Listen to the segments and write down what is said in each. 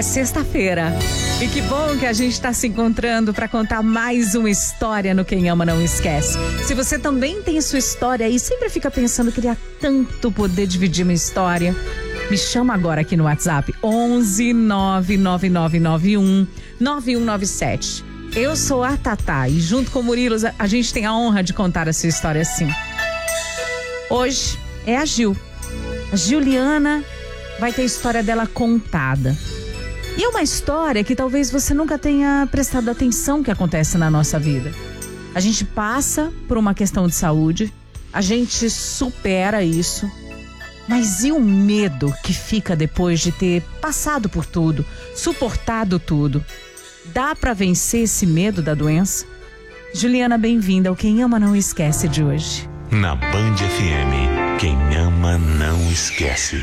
sexta-feira. E que bom que a gente está se encontrando para contar mais uma história no Quem Ama Não Esquece. Se você também tem sua história e sempre fica pensando que queria tanto poder dividir uma história, me chama agora aqui no WhatsApp 11 99991 9197. Eu sou a Tatá e junto com o Murilo a gente tem a honra de contar essa história assim. Hoje é a Gil. A Juliana vai ter a história dela contada. E é uma história que talvez você nunca tenha prestado atenção que acontece na nossa vida. A gente passa por uma questão de saúde, a gente supera isso, mas e o medo que fica depois de ter passado por tudo, suportado tudo? Dá pra vencer esse medo da doença? Juliana, bem-vinda ao Quem Ama Não Esquece de hoje. Na Band FM, quem ama não esquece.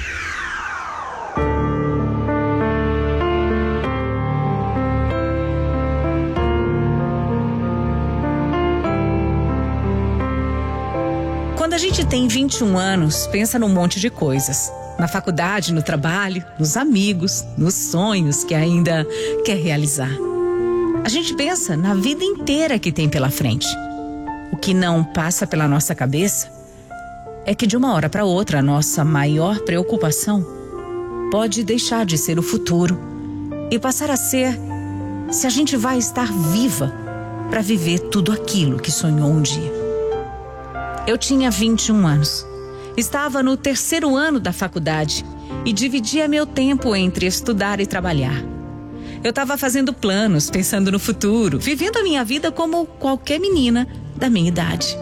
Quando a gente tem 21 anos, pensa num monte de coisas. Na faculdade, no trabalho, nos amigos, nos sonhos que ainda quer realizar. A gente pensa na vida inteira que tem pela frente. O que não passa pela nossa cabeça é que de uma hora para outra a nossa maior preocupação pode deixar de ser o futuro e passar a ser se a gente vai estar viva para viver tudo aquilo que sonhou um dia. Eu tinha 21 anos. Estava no 3º ano da faculdade e dividia meu tempo entre estudar e trabalhar. Eu estava fazendo planos, pensando no futuro, vivendo a minha vida como qualquer menina da minha idade.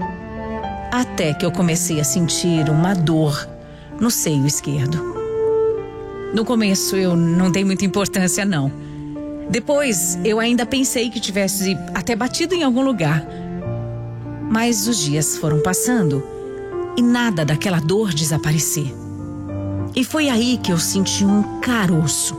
Até que eu comecei a sentir uma dor no seio esquerdo. No começo eu não dei muita importância não. Depois eu ainda pensei que tivesse até batido em algum lugar. Mas os dias foram passando e nada daquela dor desaparecer. E foi aí que eu senti um caroço.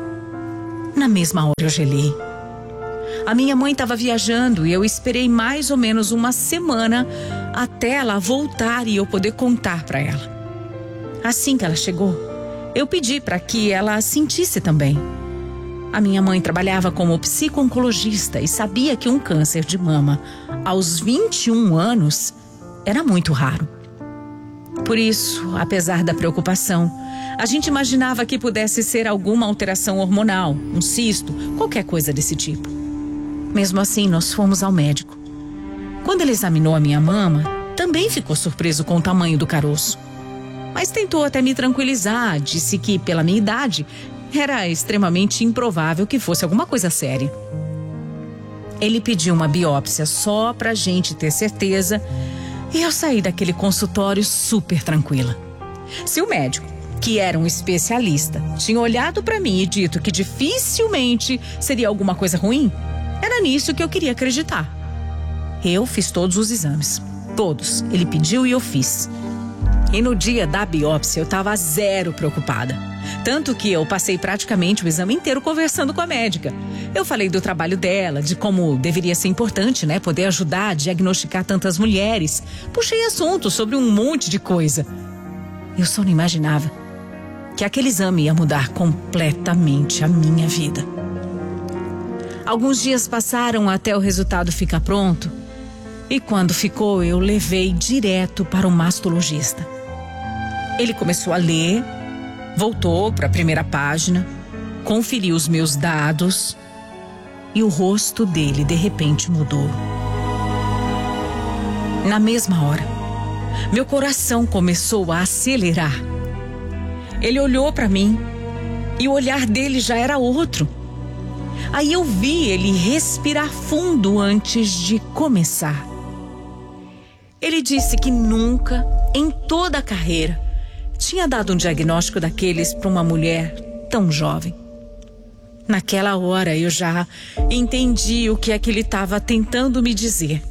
Na mesma hora eu gelei. A minha mãe estava viajando e eu esperei mais ou menos uma semana até ela voltar e eu poder contar para ela. Assim que ela chegou, eu pedi para que ela sentisse também. A minha mãe trabalhava como psico-oncologista e sabia que um câncer de mama aos 21 anos era muito raro. Por isso, apesar da preocupação, a gente imaginava que pudesse ser alguma alteração hormonal, um cisto, qualquer coisa desse tipo. Mesmo assim, nós fomos ao médico. Quando ele examinou a minha mama, também ficou surpreso com o tamanho do caroço. Mas tentou até me tranquilizar, disse que, pela minha idade, era extremamente improvável que fosse alguma coisa séria. Ele pediu uma biópsia só pra gente ter certeza e eu saí daquele consultório super tranquila. Se o médico, que era um especialista, tinha olhado pra mim e dito que dificilmente seria alguma coisa ruim, era nisso que eu queria acreditar. Eu fiz todos os exames. Todos. Ele pediu e eu fiz. E no dia da biópsia eu estava zero preocupada. Tanto que eu passei praticamente o exame inteiro conversando com a médica. Eu falei do trabalho dela, de como deveria ser importante, né? Poder ajudar a diagnosticar tantas mulheres. Puxei assunto sobre um monte de coisa. Eu só não imaginava que aquele exame ia mudar completamente a minha vida. Alguns dias passaram até o resultado ficar pronto. E quando ficou, eu levei direto para o mastologista. Ele começou a ler, voltou para a primeira página, conferiu os meus dados e o rosto dele de repente mudou. Na mesma hora, meu coração começou a acelerar. Ele olhou para mim e o olhar dele já era outro. Aí eu vi ele respirar fundo antes de começar. Ele disse que nunca, em toda a carreira, tinha dado um diagnóstico daqueles para uma mulher tão jovem. Naquela hora eu já entendi o que é que ele estava tentando me dizer.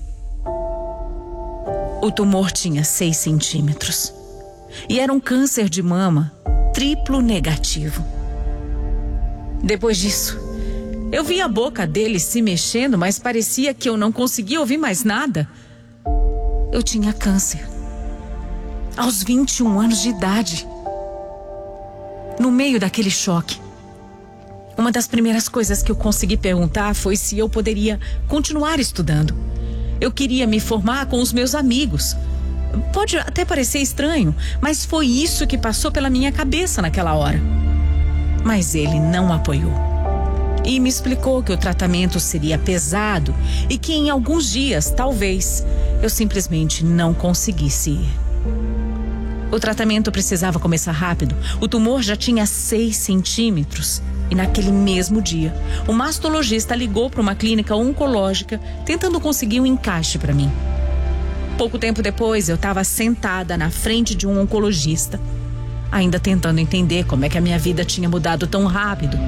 O tumor tinha 6 centímetros e era um câncer de mama triplo negativo. Depois disso, eu vi a boca dele se mexendo, mas parecia que eu não conseguia ouvir mais nada. Eu tinha câncer. Aos 21 anos de idade. No meio daquele choque, Uma das primeiras coisas que eu consegui perguntar foi se eu poderia continuar estudando. Eu queria me formar com os meus amigos. Pode até parecer estranho, mas foi isso que passou pela minha cabeça naquela hora. Mas ele não apoiou. E me explicou que o tratamento seria pesado e que em alguns dias, talvez, eu simplesmente não conseguisse ir. O tratamento precisava começar rápido. O tumor já tinha 6 centímetros. E naquele mesmo dia, o mastologista ligou para uma clínica oncológica tentando conseguir um encaixe para mim. Pouco tempo depois, eu estava sentada na frente de um oncologista, ainda tentando entender como é que a minha vida tinha mudado tão rápido.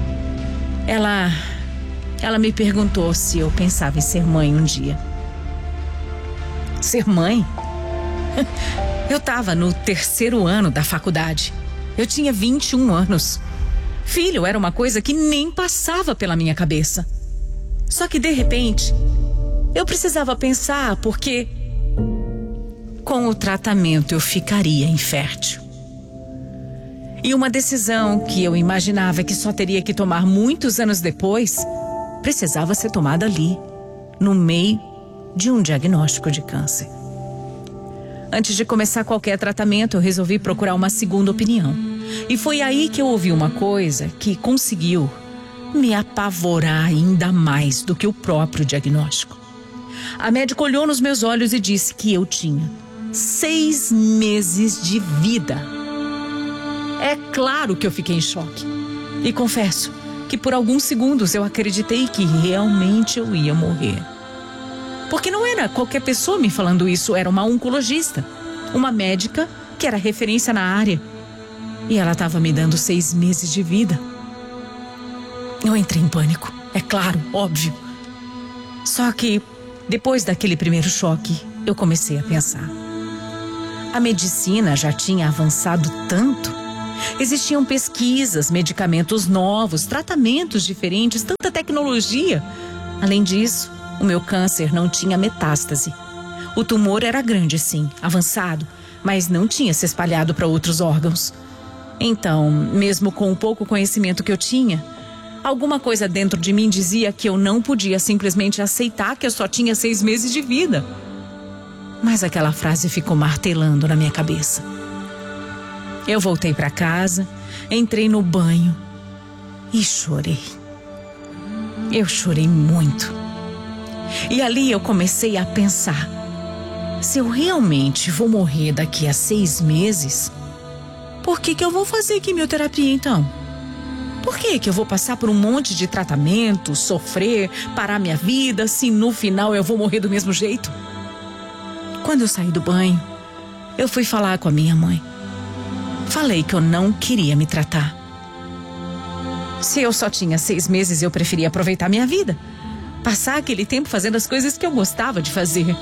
Ela me perguntou se eu pensava em ser mãe um dia. Ser mãe? Eu estava no 3º ano da faculdade. Eu tinha 21 anos. Filho era uma coisa que nem passava pela minha cabeça. Só que, de repente, eu precisava pensar porque com o tratamento eu ficaria infértil. E uma decisão que eu imaginava que só teria que tomar muitos anos depois, precisava ser tomada ali, no meio de um diagnóstico de câncer. Antes de começar qualquer tratamento, eu resolvi procurar uma segunda opinião. E foi aí que eu ouvi uma coisa que conseguiu me apavorar ainda mais do que o próprio diagnóstico. A médica olhou nos meus olhos e disse que eu tinha 6 meses de vida. É claro que eu fiquei em choque. E confesso que por alguns segundos eu acreditei que realmente eu ia morrer. Porque não era qualquer pessoa me falando isso, era uma oncologista, uma médica que era referência na área. E ela estava me dando 6 meses de vida. Eu entrei em pânico, é claro, óbvio. Só que, depois daquele primeiro choque, eu comecei a pensar. A medicina já tinha avançado tanto. Existiam pesquisas, medicamentos novos, tratamentos diferentes, tanta tecnologia. Além disso, o meu câncer não tinha metástase. O tumor era grande, sim, avançado, mas não tinha se espalhado para outros órgãos. Então, mesmo com o pouco conhecimento que eu tinha, alguma coisa dentro de mim dizia que eu não podia simplesmente aceitar que eu só tinha 6 meses de vida. Mas aquela frase ficou martelando na minha cabeça. Eu voltei para casa, entrei no banho e chorei. Eu chorei muito. E ali eu comecei a pensar: se eu realmente vou morrer daqui a 6 meses, por que eu vou fazer quimioterapia então? Por que eu vou passar por um monte de tratamento, sofrer, parar minha vida, se no final eu vou morrer do mesmo jeito? Quando eu saí do banho, eu fui falar com a minha mãe. Falei que eu não queria me tratar. Se eu só tinha 6 meses, eu preferia aproveitar minha vida. Passar aquele tempo fazendo as coisas que eu gostava de fazer.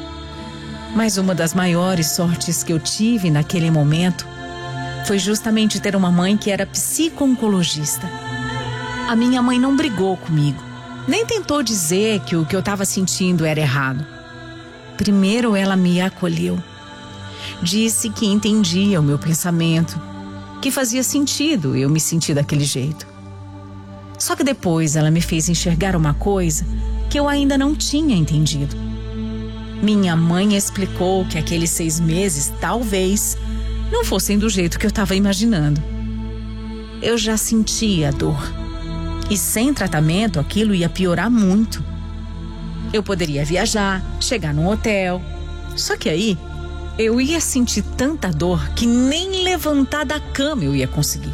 Mas uma das maiores sortes que eu tive naquele momento foi justamente ter uma mãe que era psico-oncologista. A minha mãe não brigou comigo, nem tentou dizer que o que eu estava sentindo era errado. Primeiro ela me acolheu. Disse que entendia o meu pensamento, que fazia sentido eu me sentir daquele jeito. Só que depois ela me fez enxergar uma coisa que eu ainda não tinha entendido. Minha mãe explicou que aqueles 6 meses, talvez, não fossem do jeito que eu estava imaginando. Eu já sentia a dor. E sem tratamento, aquilo ia piorar muito. Eu poderia viajar, chegar num hotel. Só que aí, eu ia sentir tanta dor que nem levantar da cama eu ia conseguir.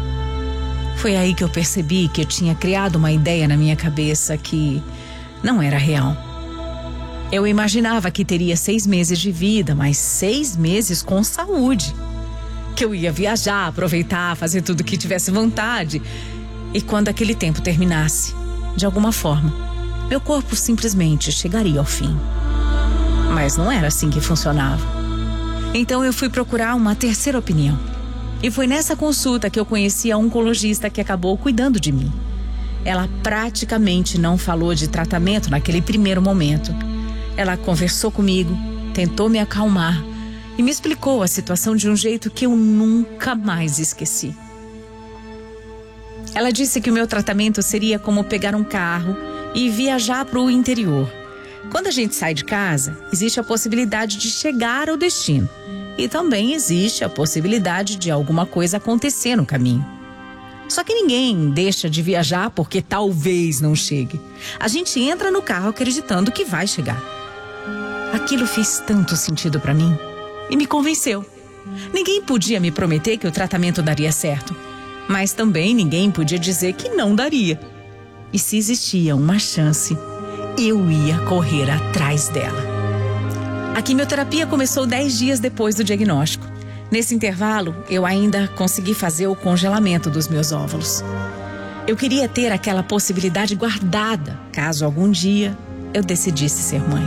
Foi aí que eu percebi que eu tinha criado uma ideia na minha cabeça que não era real. Eu imaginava que teria 6 meses de vida, mas 6 meses com saúde. Que eu ia viajar, aproveitar, fazer tudo que tivesse vontade. E quando aquele tempo terminasse, de alguma forma, meu corpo simplesmente chegaria ao fim. Mas não era assim que funcionava. Então eu fui procurar uma terceira opinião. E foi nessa consulta que eu conheci a oncologista que acabou cuidando de mim. Ela praticamente não falou de tratamento naquele primeiro momento. Ela conversou comigo, tentou me acalmar e me explicou a situação de um jeito que eu nunca mais esqueci. Ela disse que o meu tratamento seria como pegar um carro e viajar para o interior. Quando a gente sai de casa, existe a possibilidade de chegar ao destino. E também existe a possibilidade de alguma coisa acontecer no caminho. Só que ninguém deixa de viajar porque talvez não chegue. A gente entra no carro acreditando que vai chegar. Aquilo fez tanto sentido para mim e me convenceu. Ninguém podia me prometer que o tratamento daria certo, mas também ninguém podia dizer que não daria. E se existia uma chance, eu ia correr atrás dela. A quimioterapia começou 10 dias depois do diagnóstico. Nesse intervalo, eu ainda consegui fazer o congelamento dos meus óvulos. Eu queria ter aquela possibilidade guardada, caso algum dia eu decidisse ser mãe.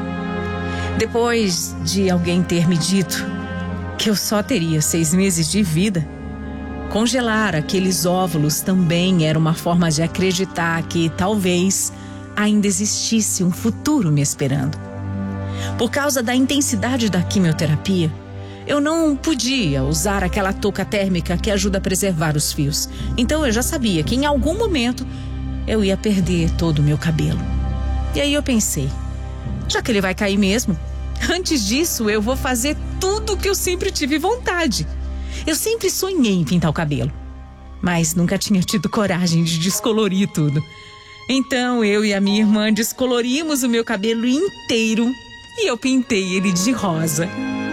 Depois de alguém ter me dito que eu só teria 6 meses de vida, congelar aqueles óvulos também era uma forma de acreditar que talvez ainda existisse um futuro me esperando. Por causa da intensidade da quimioterapia, eu não podia usar aquela touca térmica que ajuda a preservar os fios. Então eu já sabia que em algum momento eu ia perder todo o meu cabelo. E aí eu pensei, já que ele vai cair mesmo, antes disso eu vou fazer tudo o que eu sempre tive vontade. Eu sempre sonhei em pintar o cabelo, mas nunca tinha tido coragem de descolorir tudo. Então eu e a minha irmã descolorimos o meu cabelo inteiro e eu pintei ele de rosa.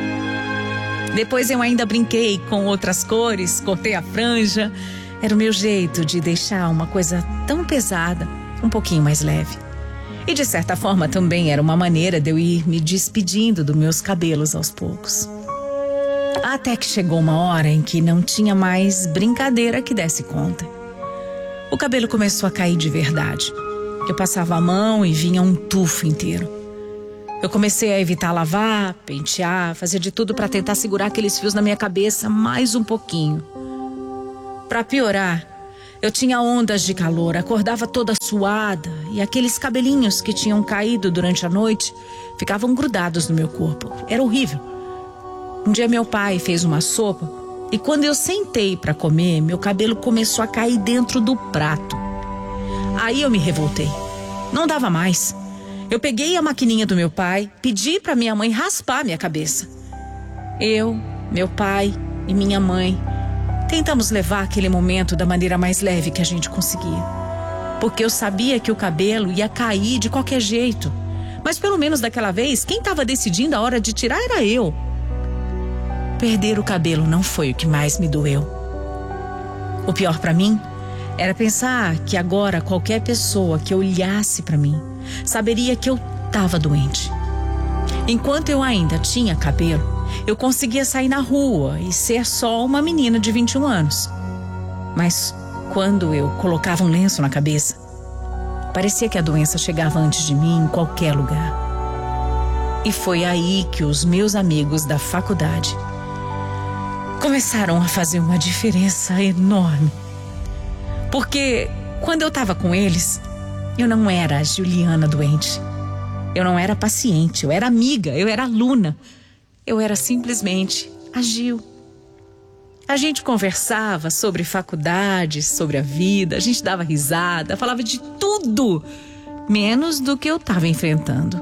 Depois eu ainda brinquei com outras cores, cortei a franja. Era o meu jeito de deixar uma coisa tão pesada um pouquinho mais leve. E de certa forma também era uma maneira de eu ir me despedindo dos meus cabelos aos poucos. Até que chegou uma hora em que não tinha mais brincadeira que desse conta. O cabelo começou a cair de verdade. Eu passava a mão e vinha um tufo inteiro. Eu comecei a evitar lavar, pentear, fazer de tudo para tentar segurar aqueles fios na minha cabeça mais um pouquinho. Para piorar, eu tinha ondas de calor, acordava toda suada e aqueles cabelinhos que tinham caído durante a noite ficavam grudados no meu corpo. Era horrível. Um dia meu pai fez uma sopa e quando eu sentei para comer, meu cabelo começou a cair dentro do prato. Aí eu me revoltei. Não dava mais. Eu peguei a maquininha do meu pai, pedi para minha mãe raspar minha cabeça. Eu, meu pai e minha mãe tentamos levar aquele momento da maneira mais leve que a gente conseguia. Porque eu sabia que o cabelo ia cair de qualquer jeito. Mas pelo menos daquela vez, quem estava decidindo a hora de tirar era eu. Perder o cabelo não foi o que mais me doeu. O pior para mim era pensar que agora qualquer pessoa que olhasse para mim saberia que eu estava doente. Enquanto eu ainda tinha cabelo, eu conseguia sair na rua e ser só uma menina de 21 anos. Mas quando eu colocava um lenço na cabeça, parecia que a doença chegava antes de mim em qualquer lugar. E foi aí que os meus amigos da faculdade começaram a fazer uma diferença enorme. Porque quando eu estava com eles, eu não era a Juliana doente. Eu não era paciente, eu era amiga, eu era aluna. Eu era simplesmente a Gil. A gente conversava sobre faculdade, sobre a vida, a gente dava risada, falava de tudo, menos do que eu estava enfrentando.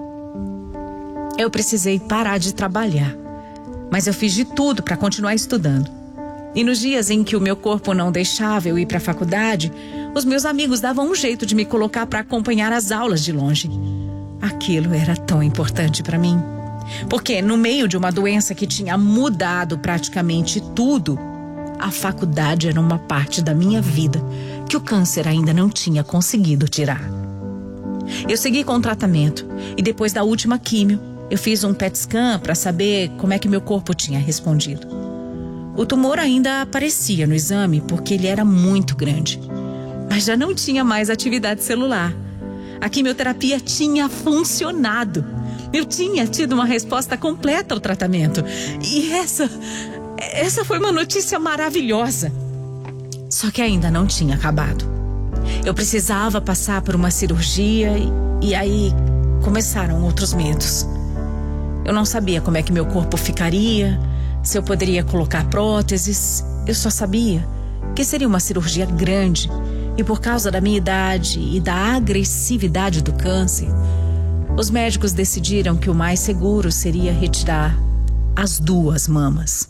Eu precisei parar de trabalhar, mas eu fiz de tudo para continuar estudando. E nos dias em que o meu corpo não deixava eu ir para a faculdade, os meus amigos davam um jeito de me colocar para acompanhar as aulas de longe. Aquilo era tão importante para mim. Porque no meio de uma doença que tinha mudado praticamente tudo, a faculdade era uma parte da minha vida que o câncer ainda não tinha conseguido tirar. Eu segui com o tratamento e depois da última químio, eu fiz um PET scan para saber como é que meu corpo tinha respondido. O tumor ainda aparecia no exame porque ele era muito grande, mas já não tinha mais atividade celular. A quimioterapia tinha funcionado. Eu tinha tido uma resposta completa ao tratamento. E essa foi uma notícia maravilhosa. Só que ainda não tinha acabado. Eu precisava passar por uma cirurgia e aí começaram outros medos. Eu não sabia como é que meu corpo ficaria, se eu poderia colocar próteses. Eu só sabia que seria uma cirurgia grande e, por causa da minha idade e da agressividade do câncer, os médicos decidiram que o mais seguro seria retirar as 2 mamas.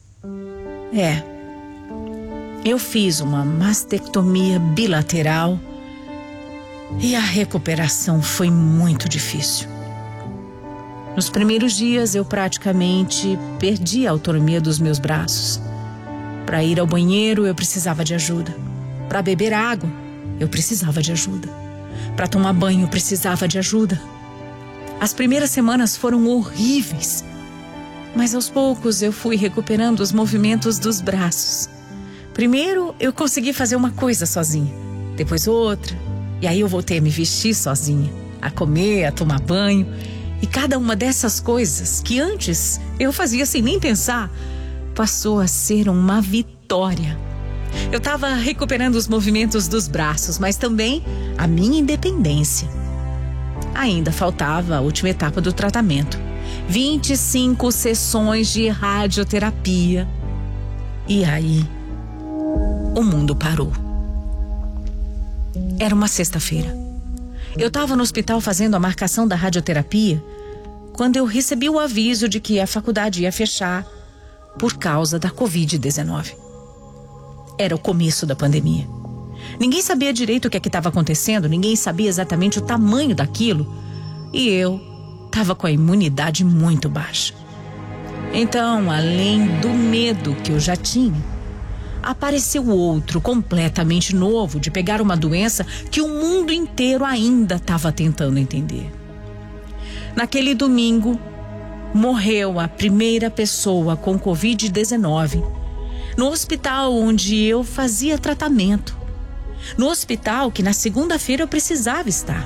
Eu fiz uma mastectomia bilateral e a recuperação foi muito difícil. Nos primeiros dias eu praticamente perdi a autonomia dos meus braços. Para ir ao banheiro eu precisava de ajuda. Para beber água eu precisava de ajuda. Para tomar banho eu precisava de ajuda. As primeiras semanas foram horríveis, mas aos poucos eu fui recuperando os movimentos dos braços. Primeiro eu consegui fazer uma coisa sozinha, depois outra, e aí eu voltei a me vestir sozinha, a comer, a tomar banho. E cada uma dessas coisas que antes eu fazia sem nem pensar, passou a ser uma vitória. Eu estava recuperando os movimentos dos braços, mas também a minha independência. Ainda faltava a última etapa do tratamento. 25 sessões de radioterapia. E aí, o mundo parou. Era uma sexta-feira. Eu estava no hospital fazendo a marcação da radioterapia quando eu recebi o aviso de que a faculdade ia fechar por causa da Covid-19. Era o começo da pandemia. Ninguém sabia direito o que estava acontecendo, ninguém sabia exatamente o tamanho daquilo e eu estava com a imunidade muito baixa. Então, além do medo que eu já tinha, apareceu outro completamente novo de pegar uma doença que o mundo inteiro ainda estava tentando entender. Naquele domingo, morreu a primeira pessoa com Covid-19 no hospital onde eu fazia tratamento. No hospital que na segunda-feira eu precisava estar.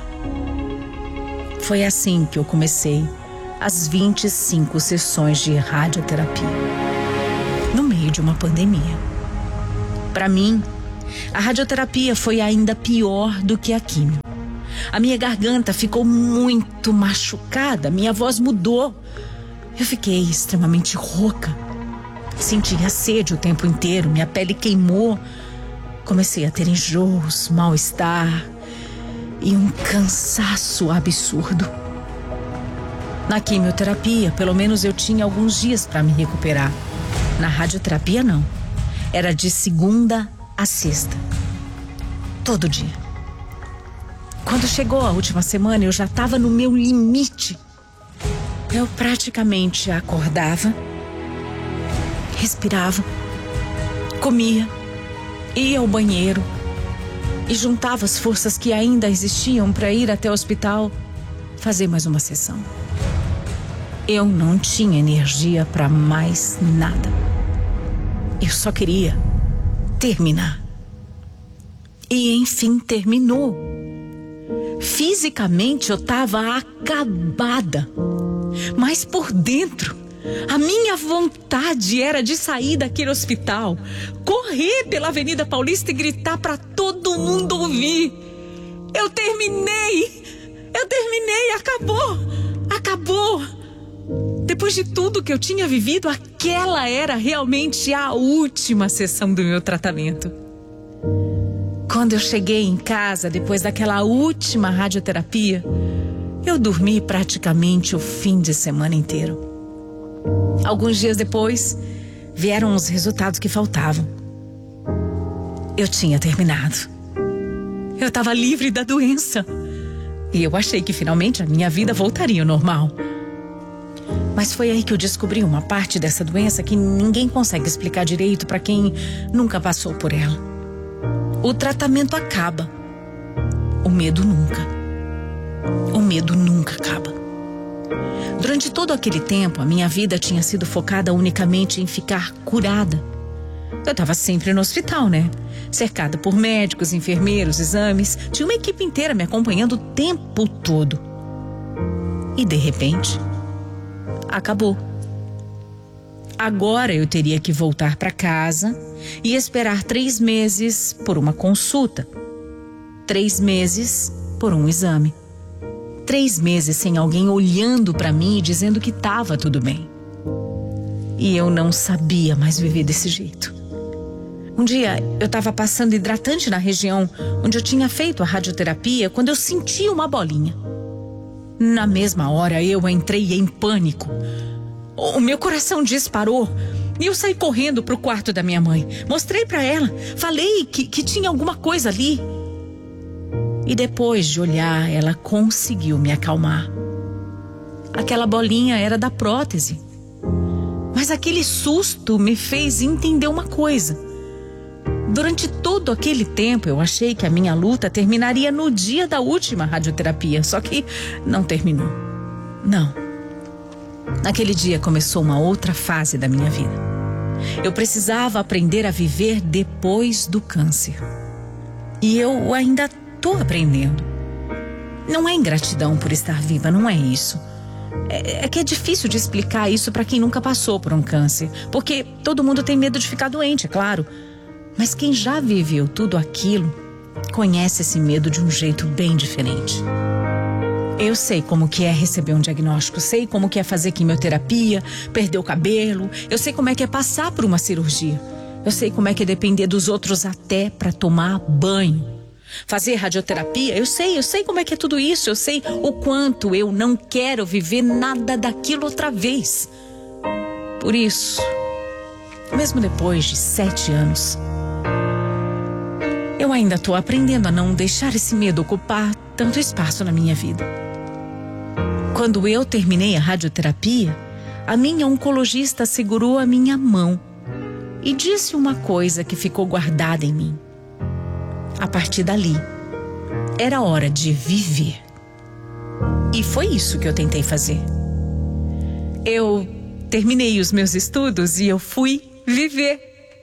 Foi assim que eu comecei as 25 sessões de radioterapia, no meio de uma pandemia. Para mim, a radioterapia foi ainda pior do que a químio. A minha garganta ficou muito machucada, minha voz mudou. Eu fiquei extremamente rouca. Sentia sede o tempo inteiro, minha pele queimou. Comecei a ter enjoos, mal-estar e um cansaço absurdo. Na quimioterapia, pelo menos eu tinha alguns dias para me recuperar. Na radioterapia, não. Era de segunda a sexta. Todo dia. Quando chegou a última semana, eu já estava no meu limite. Eu praticamente acordava, respirava, comia, ia ao banheiro e juntava as forças que ainda existiam para ir até o hospital fazer mais uma sessão. Eu não tinha energia para mais nada. Eu só queria terminar. E enfim terminou. Fisicamente eu estava acabada, mas por dentro a minha vontade era de sair daquele hospital, correr pela Avenida Paulista e gritar para todo mundo ouvir: eu terminei, acabou. Depois de tudo que eu tinha vivido, aquela era realmente a última sessão do meu tratamento. Quando eu cheguei em casa, depois daquela última radioterapia, eu dormi praticamente o fim de semana inteiro. Alguns dias depois, vieram os resultados que faltavam. Eu tinha terminado. Eu estava livre da doença. E eu achei que finalmente a minha vida voltaria ao normal. Mas foi aí que eu descobri uma parte dessa doença que ninguém consegue explicar direito para quem nunca passou por ela. O tratamento acaba. O medo nunca. O medo nunca acaba. Durante todo aquele tempo, a minha vida tinha sido focada unicamente em ficar curada. Eu estava sempre no hospital, né? Cercada por médicos, enfermeiros, exames. Tinha uma equipe inteira me acompanhando o tempo todo. E de repente, acabou. Agora eu teria que voltar para casa e esperar 3 meses por uma consulta. 3 meses por um exame. 3 meses sem alguém olhando para mim e dizendo que estava tudo bem. E eu não sabia mais viver desse jeito. Um dia eu estava passando hidratante na região onde eu tinha feito a radioterapia quando eu senti uma bolinha. Na mesma hora eu entrei em pânico. O meu coração disparou e eu saí correndo pro quarto da minha mãe. Mostrei para ela, falei que tinha alguma coisa ali. E depois de olhar, ela conseguiu me acalmar. Aquela bolinha era da prótese. Mas aquele susto me fez entender uma coisa. Durante todo aquele tempo eu achei que a minha luta terminaria no dia da última radioterapia, só que não terminou. Não. Naquele dia começou uma outra fase da minha vida. Eu precisava aprender a viver depois do câncer. E eu ainda estou aprendendo. Não é ingratidão por estar viva, não é isso. É que é difícil de explicar isso para quem nunca passou por um câncer, porque todo mundo tem medo de ficar doente, é claro. Mas quem já viveu tudo aquilo conhece esse medo de um jeito bem diferente. Eu sei como que é receber um diagnóstico, sei como que é fazer quimioterapia, perder o cabelo, eu sei como é que é passar por uma cirurgia, eu sei como é que é depender dos outros até para tomar banho. Fazer radioterapia, eu sei como é que é tudo isso, eu sei o quanto eu não quero viver nada daquilo outra vez. Por isso, mesmo depois de 7 anos, eu ainda estou aprendendo a não deixar esse medo ocupar tanto espaço na minha vida. Quando eu terminei a radioterapia, a minha oncologista segurou a minha mão e disse uma coisa que ficou guardada em mim. A partir dali, era hora de viver. E foi isso que eu tentei fazer. Eu terminei os meus estudos e eu fui viver.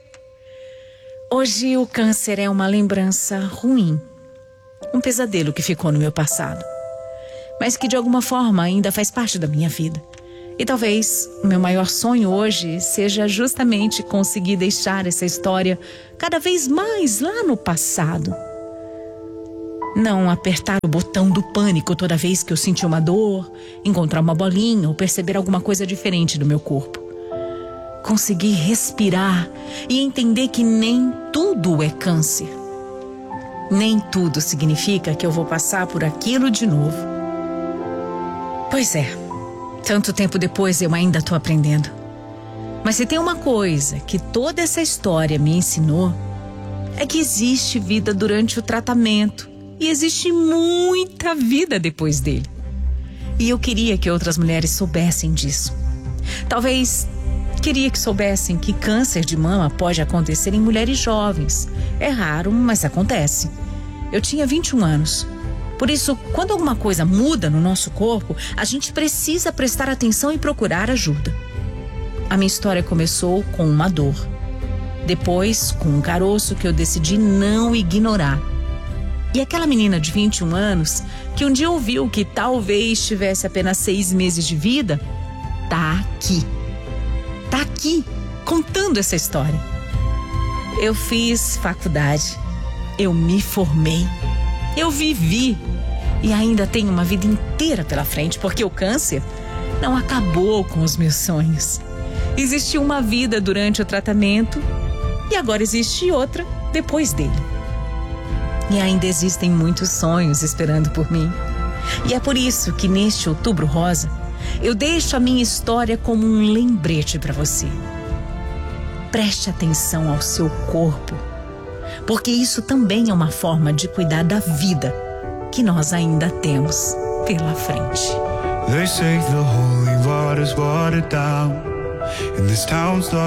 Hoje o câncer é uma lembrança ruim, um pesadelo que ficou no meu passado, mas que de alguma forma ainda faz parte da minha vida. E talvez o meu maior sonho hoje seja justamente conseguir deixar essa história cada vez mais lá no passado. Não apertar o botão do pânico toda vez que eu sentir uma dor, encontrar uma bolinha ou perceber alguma coisa diferente do meu corpo. Conseguir respirar e entender que nem tudo é câncer. Nem tudo significa que eu vou passar por aquilo de novo. Pois é, tanto tempo depois eu ainda estou aprendendo. Mas se tem uma coisa que toda essa história me ensinou, é que existe vida durante o tratamento e existe muita vida depois dele. E eu queria que outras mulheres soubessem disso. Talvez queria que soubessem que câncer de mama pode acontecer em mulheres jovens. É raro, mas acontece. Eu tinha 21 anos. Por isso, quando alguma coisa muda no nosso corpo, a gente precisa prestar atenção e procurar ajuda. A minha história começou com uma dor. Depois, com um caroço que eu decidi não ignorar. E aquela menina de 21 anos, que um dia ouviu que talvez tivesse apenas 6 meses de vida, tá aqui. Tá aqui, contando essa história. Eu fiz faculdade, eu me formei, eu vivi e ainda tenho uma vida inteira pela frente, porque o câncer não acabou com os meus sonhos. Existiu uma vida durante o tratamento e agora existe outra depois dele. E ainda existem muitos sonhos esperando por mim. E é por isso que neste Outubro Rosa, eu deixo a minha história como um lembrete para você. Preste atenção ao seu corpo, porque isso também é uma forma de cuidar da vida que nós ainda temos pela frente. They say the holy water's watered down, and this town's